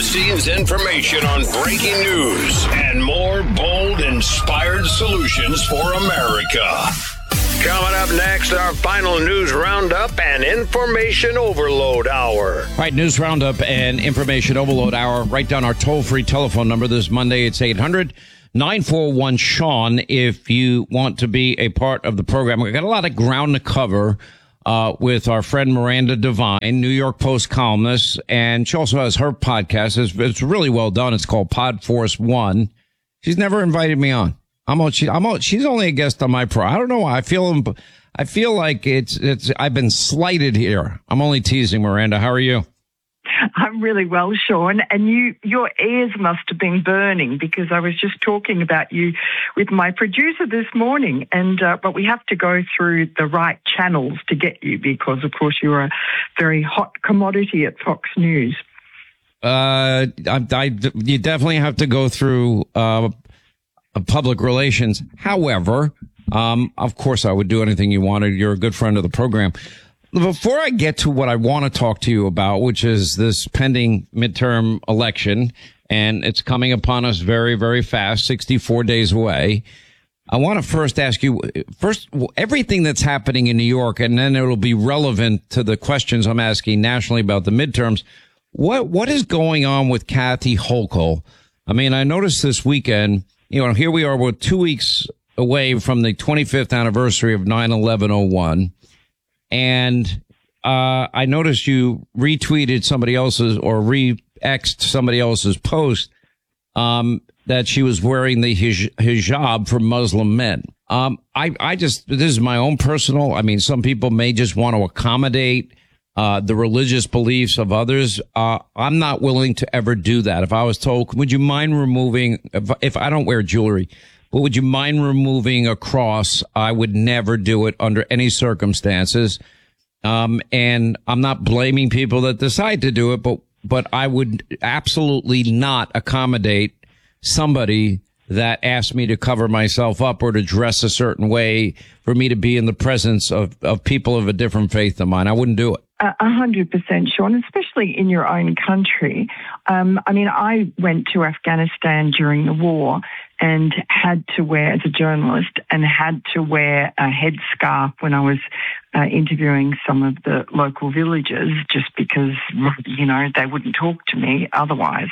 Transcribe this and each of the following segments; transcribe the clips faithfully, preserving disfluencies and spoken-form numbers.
behind-the-scenes information on breaking news and more bold, inspired solutions for America. Coming up next, our final news roundup and information overload hour. All right, news roundup and information overload hour. Write down our toll-free telephone number this Monday. It's eight hundred, nine four one, Sean if you want to be a part of the program. We've got a lot of ground to cover uh, with our friend Miranda Devine, New York Post columnist, and she also has her podcast. It's, it's really well done. It's called Pod Force One. She's never invited me on. I'm on, she, I'm on, she's only a guest on my pro. I don't know why. I feel, I feel like it's, it's, I've been slighted here. I'm only teasing, Miranda. How are you? I'm really well, Sean. And you, your ears must have been burning because I was just talking about you with my producer this morning. And, uh, but we have to go through the right channels to get you because, of course, you're a very hot commodity at Fox News. Uh, I, I, you definitely have to go through, uh, public relations. However, um, of course, I would do anything you wanted. You're a good friend of the program. Before I get to what I want to talk to you about, which is this pending midterm election, and it's coming upon us very, very fast, sixty-four days away. I want to first ask you, first, everything that's happening in New York, and then it'll be relevant to the questions I'm asking nationally about the midterms. What, what is going on with Kathy Hochul? I mean, I noticed this weekend, you know, here we are, we're two weeks away from the twenty-fifth anniversary of nine eleven oh one. And uh I noticed you retweeted somebody else's or re-X'd somebody else's post um that she was wearing the hij- hijab for Muslim men. Um I I just, this is my own personal, I mean, some people may just want to accommodate uh the religious beliefs of others. Uh I'm not willing to ever do that. If I was told, would you mind removing, if, if I don't wear jewelry, but would you mind removing a cross? I would never do it under any circumstances. Um, and I'm not blaming people that decide to do it, but, but I would absolutely not accommodate somebody that asked me to cover myself up or to dress a certain way for me to be in the presence of, of people of a different faith than mine. I wouldn't do it. A hundred percent, Sean, especially in your own country. Um, I mean, I went to Afghanistan during the war and had to wear, as a journalist, and had to wear a headscarf when I was uh, interviewing some of the local villagers just because, you know, they wouldn't talk to me otherwise.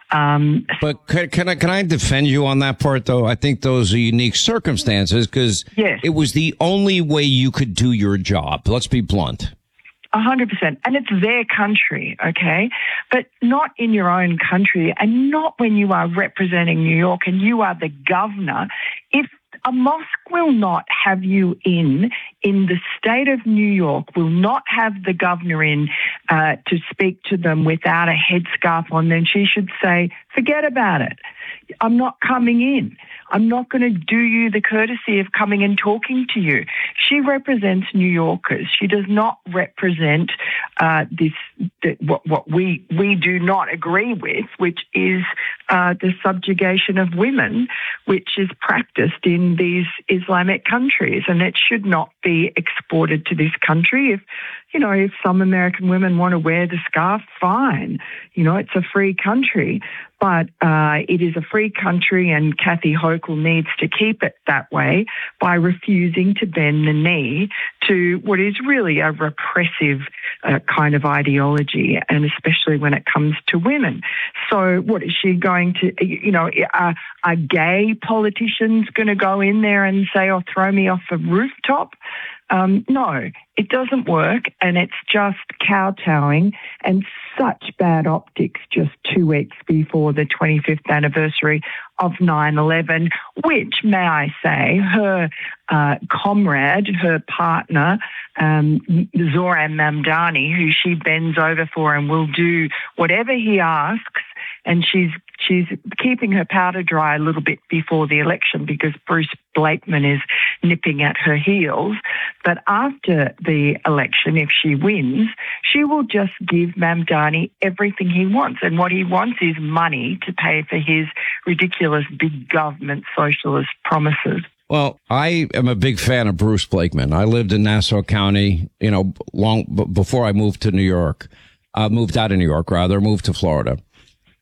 Um, but can, can I can I defend you on that part, though? I think those are unique circumstances because yes. It was the only way you could do your job. Let's be blunt. A hundred percent. And it's their country, okay? But not in your own country and not when you are representing New York and you are the governor. If a mosque will not have you in, in the state of New York, will not have the governor in uh, to speak to them without a headscarf on, then she should say, forget about it. I'm not coming in. I'm not going to do you the courtesy of coming and talking to you. She represents New Yorkers. She does not represent uh, this the, what, what we we do not agree with, which is uh, the subjugation of women, which is practiced in these Islamic countries, and it should not be exported to this country. If you know, if some American women want to wear the scarf, fine. You know, it's a free country. But uh, it is a free country, and Kathy Hochul needs to keep it that way by refusing to bend the knee to what is really a repressive uh, kind of ideology, and especially when it comes to women. So what is she going to, you know, are, are gay politicians going to go in there and say, oh, throw me off a rooftop? Um, no, it doesn't work, and it's just kowtowing and such bad optics just two weeks before the twenty-fifth anniversary of nine eleven, which, may I say, her uh, comrade, her partner, um, Zohran Mamdani, who she bends over for and will do whatever he asks, and she's she's keeping her powder dry a little bit before the election because Bruce Blakeman is nipping at her heels. But after the election, if she wins, she will just give Mamdani everything he wants. And what he wants is money to pay for his ridiculous big government socialist promises. Well, I am a big fan of Bruce Blakeman. I lived in Nassau County, you know, long b- before I moved to New York. I uh, moved out of New York, rather, moved to Florida.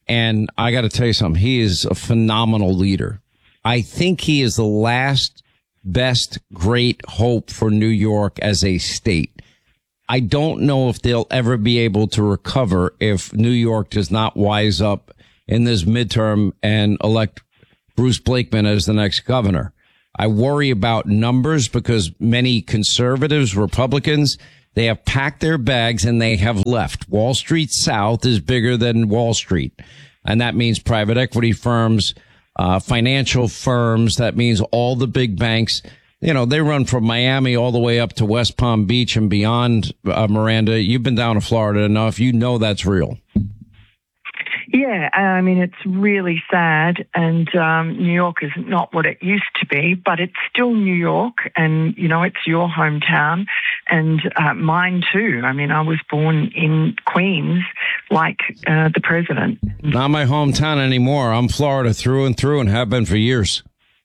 And I got to tell you something. He is a phenomenal leader. I think he is the last best great hope for New York as a state. I don't know if they'll ever be able to recover if New York does not wise up in this midterm and elect Bruce Blakeman as the next governor. I worry about numbers because many conservatives, Republicans, they have packed their bags and they have left. Wall Street South is bigger than Wall Street. And that means private equity firms, uh, financial firms. That means all the big banks. You know, they run from Miami all the way up to West Palm Beach and beyond. Uh, Miranda, you've been down to Florida enough. You know that's real. Yeah, I mean, it's really sad, and um, New York is not what it used to be, but it's still New York, and, you know, it's your hometown, and uh, mine too. I mean, I was born in Queens, like uh, the president. Not my hometown anymore. I'm Florida through and through and have been for years.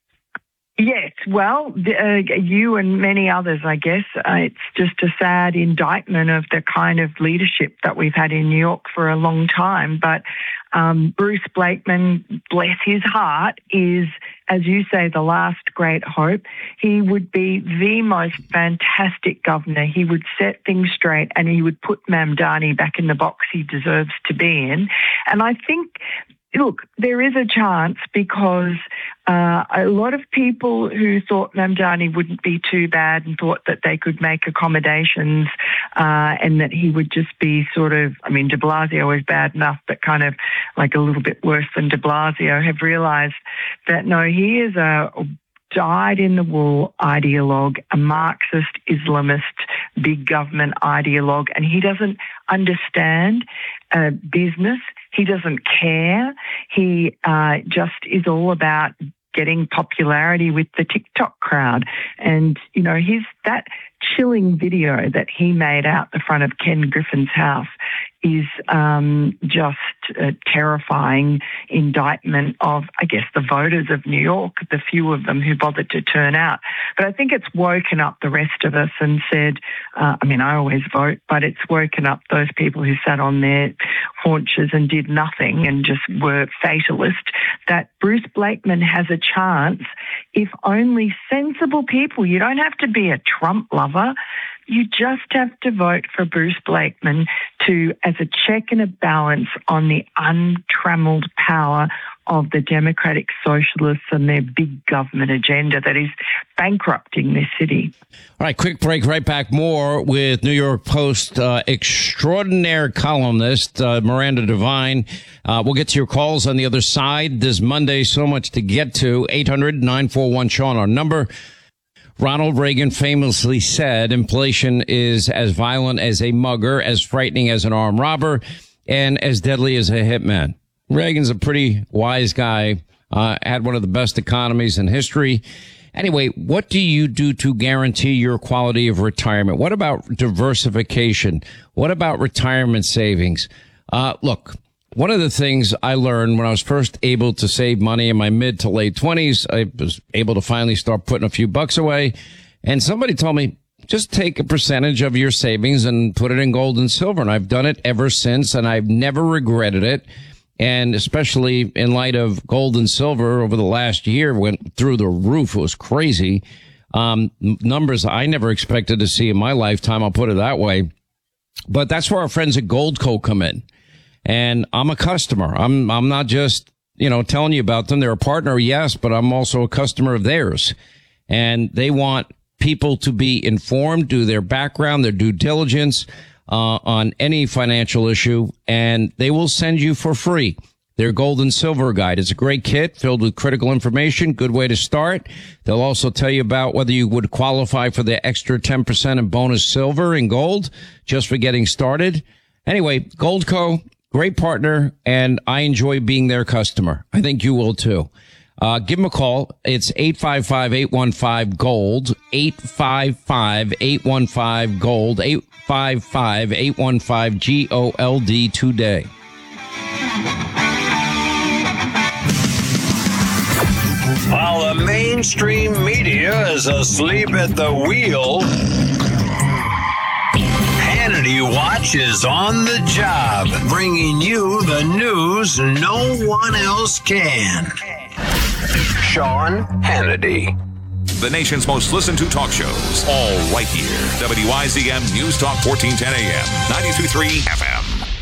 Yes, well, uh, you and many others, I guess. Uh, it's just a sad indictment of the kind of leadership that we've had in New York for a long time. But um, Bruce Blakeman, bless his heart, is, as you say, the last great hope. He would be the most fantastic governor. He would set things straight and he would put Mamdani back in the box he deserves to be in. And I think, look, there is a chance because uh, a lot of people who thought Mamdani wouldn't be too bad and thought that they could make accommodations uh, and that he would just be sort of, I mean, de Blasio is bad enough, but kind of like a little bit worse than de Blasio, have realised that, no, he is a dyed-in-the-wool ideologue, a Marxist, Islamist, big government ideologue, and he doesn't understand uh, business. He doesn't care. He uh, just is all about getting popularity with the TikTok crowd. And, you know, his that chilling video that he made out the front of Ken Griffin's house is um, just a terrifying indictment of, I guess, the voters of New York, the few of them who bothered to turn out. But I think it's woken up the rest of us and said, uh, I mean, I always vote, but it's woken up those people who sat on their haunches and did nothing and just were fatalist, that Bruce Blakeman has a chance if only sensible people, you don't have to be a Trump lover, you just have to vote for Bruce Blakeman to, as a check and a balance on the untrammeled power of the Democratic Socialists and their big government agenda that is bankrupting this city. All right, quick break, right back. More with New York Post uh, extraordinaire columnist uh, Miranda Devine. Uh, we'll get to your calls on the other side. This Monday, so much to get to. eight hundred nine four one Sean, our number. Ronald Reagan famously said, inflation is as violent as a mugger, as frightening as an armed robber, and as deadly as a hitman. Reagan's a pretty wise guy, uh, had one of the best economies in history. Anyway, what do you do to guarantee your quality of retirement? What about diversification? What about retirement savings? Uh, look, one of the things I learned when I was first able to save money in my mid to late twenties, I was able to finally start putting a few bucks away. And somebody told me, just take a percentage of your savings and put it in gold and silver. And I've done it ever since, and I've never regretted it. And especially in light of gold and silver over the last year went through the roof. It was crazy. Um, numbers I never expected to see in my lifetime. I'll put it that way. But that's where our friends at Goldco come in. And I'm a customer. I'm, I'm not just, you know, telling you about them. They're a partner, yes, but I'm also a customer of theirs. And they want people to be informed, do their background, their due diligence, uh, on any financial issue, and they will send you for free their gold and silver guide. It's a great kit filled with critical information. Good way to start. They'll also tell you about whether you would qualify for the extra ten percent in bonus silver and gold just for getting started. Anyway, Goldco, great partner, and I enjoy being their customer. I think you will too. Uh, give them a call. It's eight five five, eight one five, GOLD, eight five five, eight one five, GOLD, eight five five, eight one five, G O L D today. While the mainstream media is asleep at the wheel, Hannity Hannity Watch is on the job, bringing you the news no one else can. Sean Hannity. The nation's most listened to talk shows, all right here. W I Z M News Talk fourteen ten A M, ninety-two point three F M.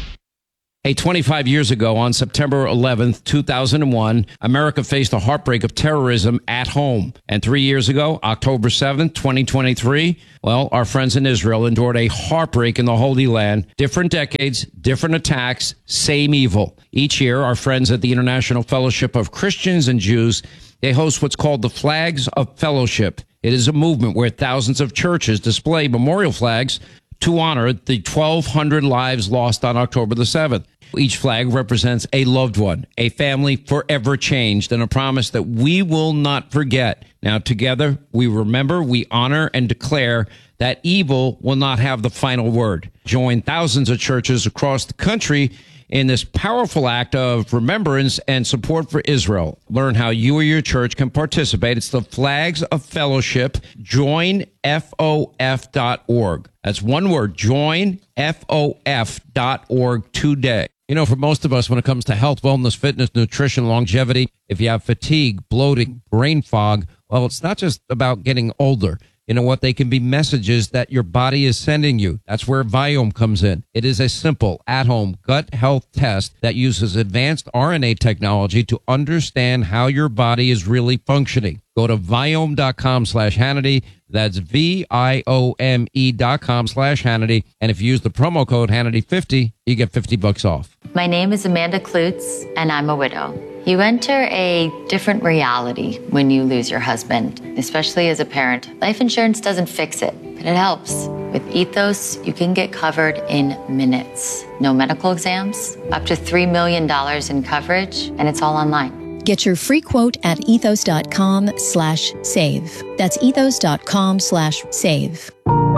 Hey, twenty-five years ago, on September eleventh, two thousand one, America faced the heartbreak of terrorism at home. And three years ago, October seventh, twenty twenty-three, well, our friends in Israel endured a heartbreak in the Holy Land. Different decades, different attacks, same evil. Each year, our friends at the International Fellowship of Christians and Jews, they host what's called the Flags of Fellowship. It is a movement where thousands of churches display memorial flags to honor the twelve hundred lives lost on October the seventh. Each flag represents a loved one, a family forever changed, and a promise that we will not forget. Now, together, we remember, we honor, and declare that evil will not have the final word. Join thousands of churches across the country in this powerful act of remembrance and support for Israel. Learn how you or your church can participate. It's the Flags of Fellowship. join F O F dot org. That's one word, join F O F dot org today. You know, for most of us, when it comes to health, wellness, fitness, nutrition, longevity, if you have fatigue, bloating, brain fog, well, it's not just about getting older. You know what? They can be messages that your body is sending you. That's where Viome comes in. It is a simple, at-home gut health test that uses advanced R N A technology to understand how your body is really functioning. Go to Viome.com slash Hannity. That's V I O M E dot com slash Hannity. And if you use the promo code Hannity fifty, you get fifty bucks off. My name is Amanda Klutz, and I'm a widow. You enter a different reality when you lose your husband, especially as a parent. Life insurance doesn't fix it, but it helps. With Ethos, you can get covered in minutes. No medical exams, up to three million dollars in coverage, and it's all online. Get your free quote at ethos.com slash save. That's ethos.com slash save.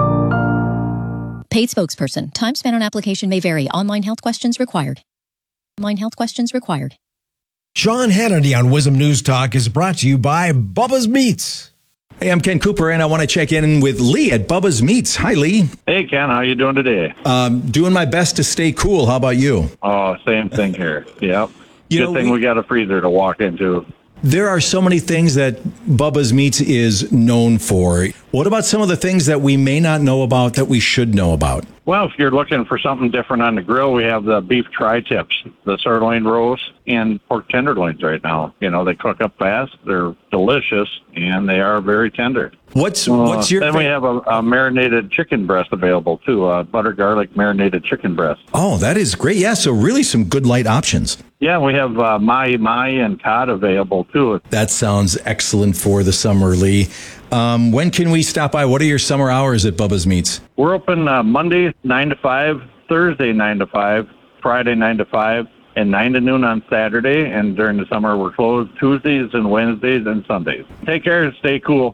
Paid spokesperson. Time spent on application may vary. Online health questions required. Online health questions required. Sean Hannity on Wisdom News Talk is brought to you by Bubba's Meats. Hey, I'm Ken Cooper, and I want to check in with Lee at Bubba's Meats. Hi, Lee. Hey, Ken. How you doing today? Um, doing my best to stay cool. How about you? Oh, same thing here. Yep. You Good know, thing we, we got a freezer to walk into. There are so many things that Bubba's Meats is known for. What about some of the things that we may not know about that we should know about? Well, if you're looking for something different on the grill, we have the beef tri-tips, the sirloin roast, and pork tenderloins right now. You know, they cook up fast, they're delicious, and they are very tender. What's uh, what's your? Then fa- we have a, a marinated chicken breast available too, a butter garlic marinated chicken breast. Oh, that is great. Yeah, so really some good light options. Yeah, we have uh, mahi mahi and cod available too. That sounds excellent for the summer, Lee. Um, when can we stop by? What are your summer hours at Bubba's Meats? We're open uh, Monday nine to five, Thursday nine to five, Friday nine to five, and nine to noon on Saturday. And during the summer, we're closed Tuesdays and Wednesdays and Sundays. Take care and stay cool.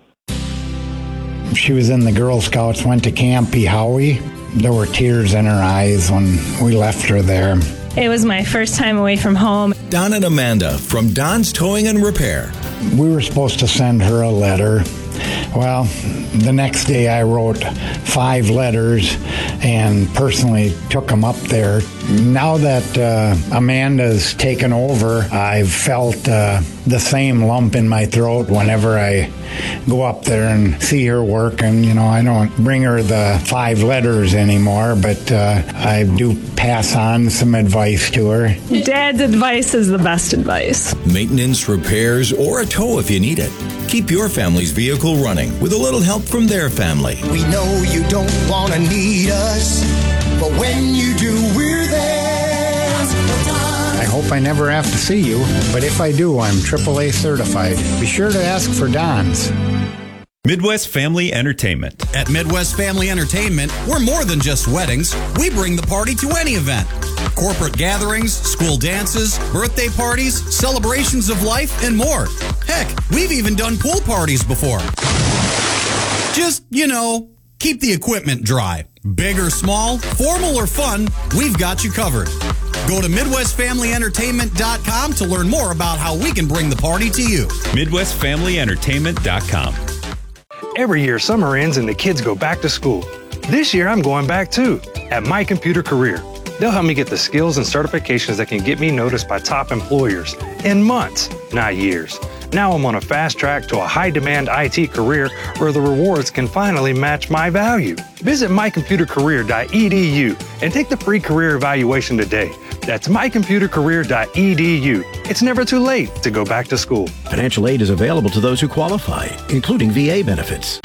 She was in the Girl Scouts, went to Camp Pehowie. There were tears in her eyes when we left her there. It was my first time away from home. Don and Amanda from Don's Towing and Repair. We were supposed to send her a letter. Well, the next day I wrote five letters and personally took them up there. Now that uh, Amanda's taken over, I've felt uh, the same lump in my throat whenever I go up there and see her work. And, you know, I don't bring her the five letters anymore, but uh, I do pass on some advice to her. Dad's advice is the best advice. Maintenance, repairs, or a tow if you need it. Keep your family's vehicle running with a little help from their family. We know you don't want to need us, but when you do, we're there. I hope I never have to see you, but if I do, I'm triple A certified. Be sure to ask for Don's. Midwest Family Entertainment. At Midwest Family Entertainment, we're more than just weddings. We bring the party to any event. Corporate gatherings, school dances, birthday parties, celebrations of life, and more. Heck, we've even done pool parties before. Just, you know, keep the equipment dry. Big or small, formal or fun, we've got you covered. Go to Midwest Family Entertainment dot com to learn more about how we can bring the party to you. Midwest Family Entertainment dot com. Every year, summer ends and the kids go back to school. This year, I'm going back too. at My Computer Career. They'll help me get the skills and certifications that can get me noticed by top employers in months, not years. Now I'm on a fast track to a high-demand I T career where the rewards can finally match my value. Visit my computer career dot e d u and take the free career evaluation today. That's my computer career dot e d u. It's never too late to go back to school. Financial aid is available to those who qualify, including V A benefits.